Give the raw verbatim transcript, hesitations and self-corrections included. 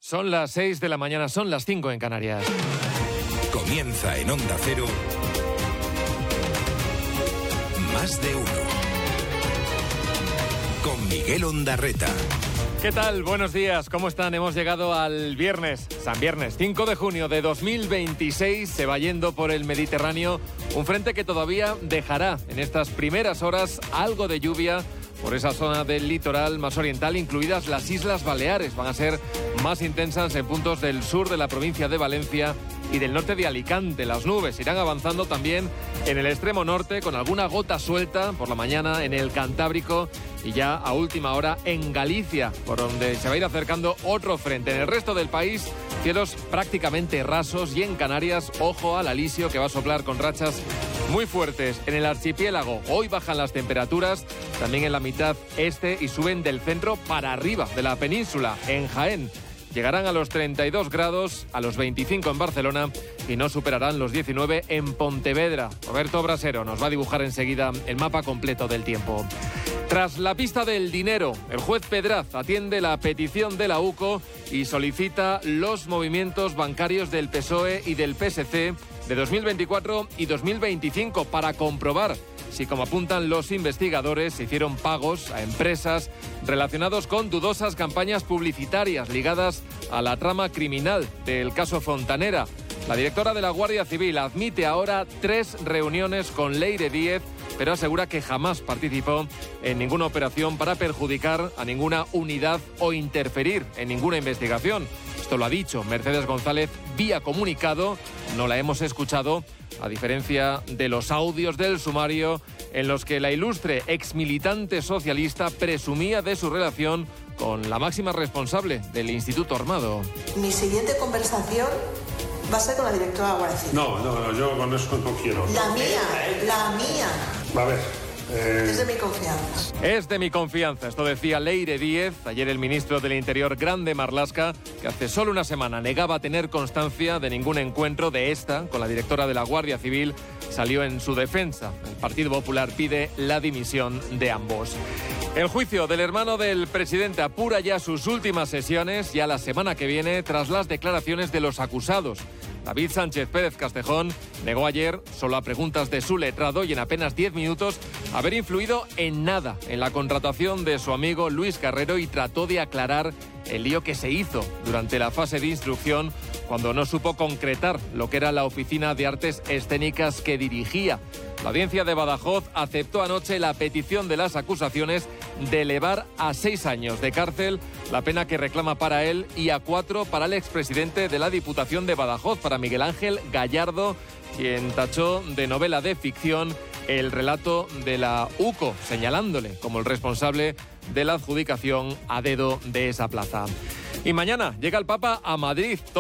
Son las seis de la mañana, son las cinco en Canarias. Comienza en Onda Cero. Más de uno. Con Miguel Ondarreta. ¿Qué tal? Buenos días, ¿cómo están? Hemos llegado al viernes, San Viernes, cinco de junio de dos mil veintiséis. Se va yendo por el Mediterráneo un frente que todavía dejará en estas primeras horas algo de lluvia por esa zona del litoral más oriental, incluidas las Islas Baleares. Van a ser más intensas en puntos del sur de la provincia de Valencia y del norte de Alicante. Las nubes irán avanzando también en el extremo norte, con alguna gota suelta por la mañana en el Cantábrico y ya a última hora en Galicia, por donde se va a ir acercando otro frente. En el resto del país, cielos prácticamente rasos, y en Canarias, ojo al alisio que va a soplar con rachas muy fuertes. En el archipiélago hoy bajan las temperaturas, también en la mitad este, y suben del centro para arriba de la península. En Jaén llegarán a los treinta y dos grados, a los veinticinco en Barcelona y no superarán los diecinueve en Pontevedra. Roberto Brasero nos va a dibujar enseguida el mapa completo del tiempo. Tras la pista del dinero, el juez Pedraz atiende la petición de la U C O y solicita los movimientos bancarios del P S O E y del P S C de dos mil veinticuatro y dos mil veinticinco para comprobar si, como apuntan los investigadores, se hicieron pagos a empresas relacionados con dudosas campañas publicitarias ligadas a la trama criminal del caso Fontanera. La directora de la Guardia Civil admite ahora tres reuniones con Leire Díez, pero asegura que jamás participó en ninguna operación para perjudicar a ninguna unidad o interferir en ninguna investigación. Esto lo ha dicho Mercedes González vía comunicado, no la hemos escuchado, a diferencia de los audios del sumario en los que la ilustre exmilitante socialista presumía de su relación con la máxima responsable del Instituto Armado. Mi siguiente conversación va a ser con la directora de la Guardia Civil. No, no, no, yo con eso no quiero. La mía, la mía. A ver. Eh... Es de mi confianza. Es de mi confianza, esto decía Leire Díez. Ayer el ministro del Interior, Grande Marlaska, que hace solo una semana negaba tener constancia de ningún encuentro de esta con la directora de la Guardia Civil, salió en su defensa. El Partido Popular pide la dimisión de ambos. El juicio del hermano del presidente apura ya sus últimas sesiones, ya la semana que viene, tras las declaraciones de los acusados. David Sánchez Pérez Castejón negó ayer, solo a preguntas de su letrado y en apenas diez minutos, haber influido en nada en la contratación de su amigo Luis Carrero, y trató de aclarar el lío que se hizo durante la fase de instrucción cuando no supo concretar lo que era la oficina de artes escénicas que dirigía. La audiencia de Badajoz aceptó anoche la petición de las acusaciones de elevar a seis años de cárcel la pena que reclama para él y a cuatro para el expresidente de la Diputación de Badajoz, para Miguel Ángel Gallardo, quien tachó de novela de ficción el relato de la U C O, señalándole como el responsable de la adjudicación a dedo de esa plaza. Y mañana llega el Papa a Madrid.